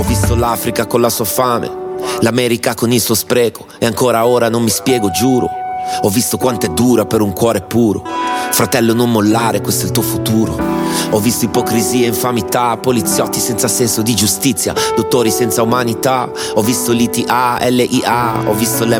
Ho visto l'Africa con la sua fame, l'America con il suo spreco, e ancora ora non mi spiego, giuro. Ho visto quanto è dura per un cuore puro. Fratello, non mollare, questo è il tuo futuro. Ho visto ipocrisia e infamità, poliziotti senza senso di giustizia, dottori senza umanità. Ho visto l'ITA, LIA, ho visto